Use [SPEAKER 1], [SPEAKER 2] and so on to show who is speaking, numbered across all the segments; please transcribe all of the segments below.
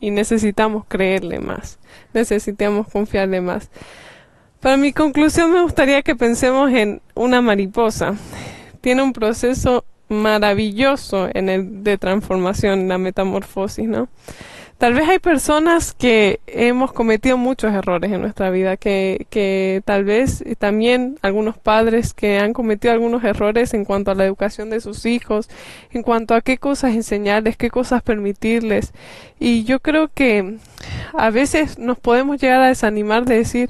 [SPEAKER 1] y necesitamos creerle más, necesitamos confiarle más. Para mi conclusión me gustaría que pensemos en una mariposa. Tiene un proceso maravilloso de transformación, la metamorfosis, ¿no? Tal vez hay personas que hemos cometido muchos errores en nuestra vida, que tal vez también algunos padres que han cometido algunos errores en cuanto a la educación de sus hijos, en cuanto a qué cosas enseñarles, qué cosas permitirles. Y yo creo que a veces nos podemos llegar a desanimar de decir,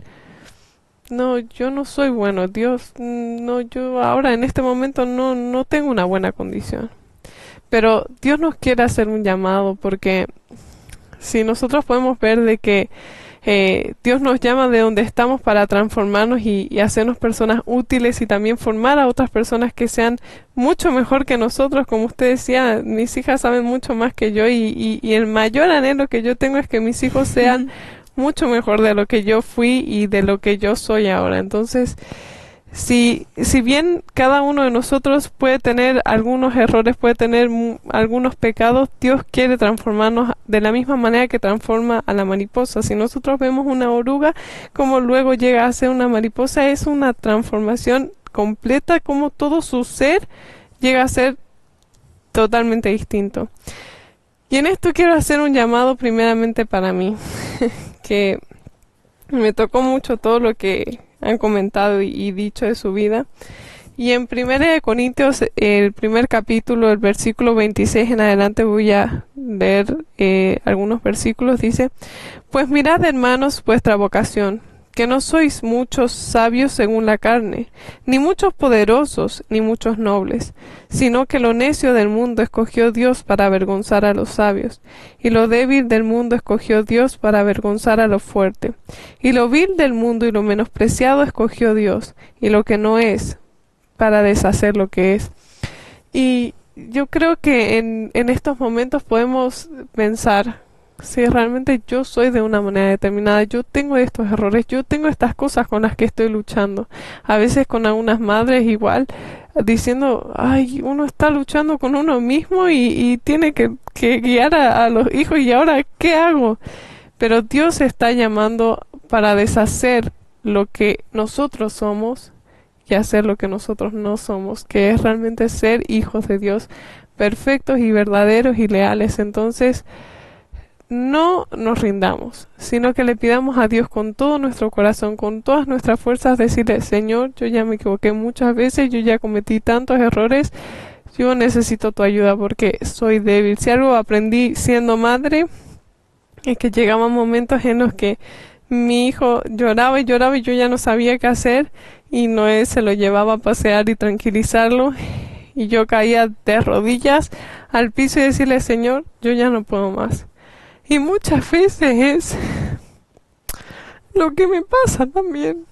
[SPEAKER 1] no, yo no soy bueno, Dios, no, yo ahora en este momento no tengo una buena condición. Pero Dios nos quiere hacer un llamado porque si nosotros podemos ver de que Dios nos llama de donde estamos para transformarnos y hacernos personas útiles y también formar a otras personas que sean mucho mejor que nosotros, como usted decía, mis hijas saben mucho más que yo y el mayor anhelo que yo tengo es que mis hijos sean mucho mejor de lo que yo fui y de lo que yo soy ahora. Entonces, si bien cada uno de nosotros puede tener algunos errores, puede tener algunos pecados, Dios quiere transformarnos de la misma manera que transforma a la mariposa. Si nosotros vemos una oruga, como luego llega a ser una mariposa, es una transformación completa, como todo su ser llega a ser totalmente distinto. Y en esto quiero hacer un llamado primeramente para mí, que me tocó mucho todo lo que han comentado y dicho de su vida. Y en 1 Corintios, el primer capítulo, el versículo 26 en adelante, voy a leer algunos versículos. Dice: Pues mirad, hermanos, vuestra vocación, que no sois muchos sabios según la carne, ni muchos poderosos, ni muchos nobles, sino que lo necio del mundo escogió Dios para avergonzar a los sabios, y lo débil del mundo escogió Dios para avergonzar a lo fuerte, y lo vil del mundo y lo menospreciado escogió Dios, y lo que no es, para deshacer lo que es. Y yo creo que en estos momentos podemos pensar, si realmente yo soy de una manera determinada, yo tengo estos errores, yo tengo estas cosas con las que estoy luchando. A veces con algunas madres igual, diciendo, ay, uno está luchando con uno mismo y tiene que guiar a los hijos, y ahora, ¿qué hago? Pero Dios está llamando para deshacer lo que nosotros somos y hacer lo que nosotros no somos, que es realmente ser hijos de Dios, perfectos y verdaderos y leales. Entonces, no nos rindamos, sino que le pidamos a Dios con todo nuestro corazón, con todas nuestras fuerzas, decirle, Señor, yo ya me equivoqué muchas veces, yo ya cometí tantos errores, yo necesito tu ayuda porque soy débil. Si algo aprendí siendo madre, es que llegaban momentos en los que mi hijo lloraba y lloraba y yo ya no sabía qué hacer, y Noé se lo llevaba a pasear y tranquilizarlo, y yo caía de rodillas al piso y decirle, Señor, yo ya no puedo más. Y muchas veces es lo que me pasa también.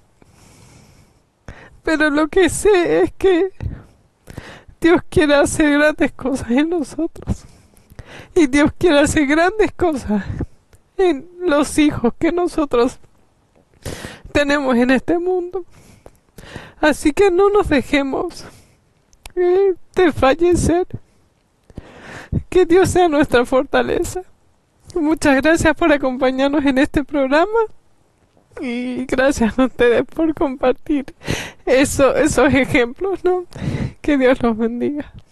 [SPEAKER 1] Pero lo que sé es que Dios quiere hacer grandes cosas en nosotros. Y Dios quiere hacer grandes cosas en los hijos que nosotros tenemos en este mundo. Así que no nos dejemos de fallecer. Que Dios sea nuestra fortaleza. Muchas gracias por acompañarnos en este programa y gracias a ustedes por compartir esos ejemplos, ¿no? Que Dios los bendiga.